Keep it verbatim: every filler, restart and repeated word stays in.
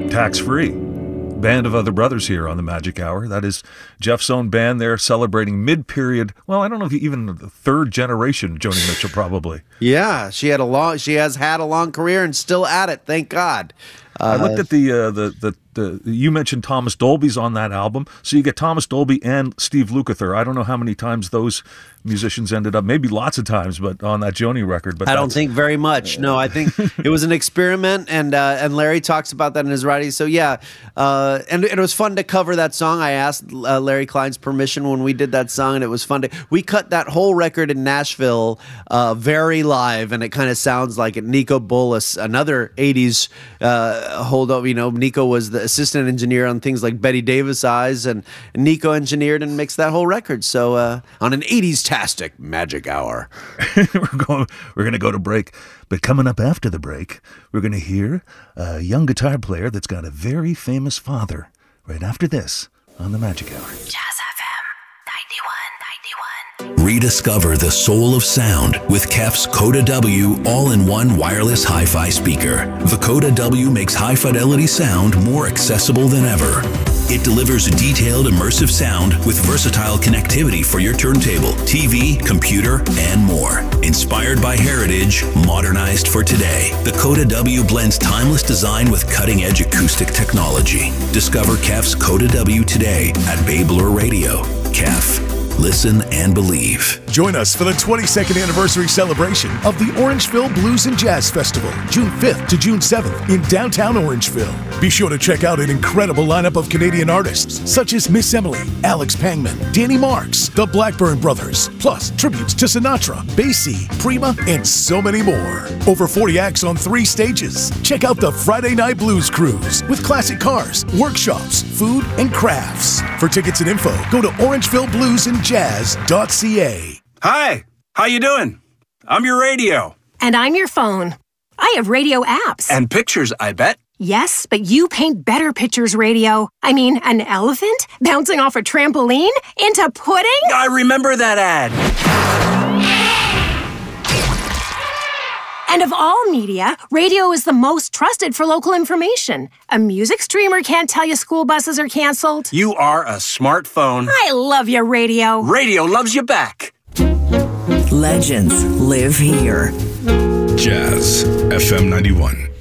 tax-free. Band of other brothers here on the Magic Hour. That is Jeff's own band. They're celebrating mid-period. Well, I don't know if even the third generation, Joni Mitchell probably. Yeah, she had a long. She has had a long career and still at it. Thank God. Uh, I looked at the, uh, the the the. You mentioned Thomas Dolby's on that album, so you get Thomas Dolby and Steve Lukather. I don't know how many times those musicians ended up. Maybe lots of times, but on that Joni record. But I don't think very much. No, I think it was an experiment, and uh, and Larry talks about that in his writings. So yeah, uh, and, and it was fun to cover that song. I asked uh, Larry Klein's permission when we did that song, and it was fun to. We cut that whole record in Nashville, uh, very live, and it kind of sounds like it. Nico Bolas, another eighties uh, hold up. You know, Nico was the assistant engineer on things like Betty Davis Eyes, and Nico engineered and mixed that whole record. So uh, on an eighties tastic Magic Hour. we're going we're going to go to break, but coming up after the break, we're going to hear a young guitar player that's got a very famous father right after this on the Magic Hour. Jazz F M ninety-one ninety-one. Rediscover the soul of sound with K E F's Coda W all-in-one wireless hi-fi speaker. The Coda W makes high-fidelity sound more accessible than ever. It delivers detailed, immersive sound with versatile connectivity for your turntable, T V, computer, and more. Inspired by heritage, modernized for today, the Coda W blends timeless design with cutting-edge acoustic technology. Discover K E F's Coda W today at Babler Radio. K E F. Listen and believe. Join us for the twenty-second anniversary celebration of the Orangeville Blues and Jazz Festival, June fifth to June seventh in downtown Orangeville. Be sure to check out an incredible lineup of Canadian artists such as Miss Emily, Alex Pangman, Danny Marks, the Blackburn Brothers, plus tributes to Sinatra, Basie, Prima, and so many more. Over forty acts on three stages. Check out the Friday Night Blues Cruise with classic cars, workshops, food, and crafts. For tickets and info, go to orangeville blues and jazz dot c a. Hi, how you doing? I'm your radio. And I'm your phone. I have radio apps. And pictures, I bet. Yes, but you paint better pictures, radio. I mean, an elephant bouncing off a trampoline into pudding? I remember that ad. And of all media, radio is the most trusted for local information. A music streamer can't tell you school buses are canceled. You are a smartphone. I love your radio. Radio loves you back. Legends live here. Jazz F M ninety-one.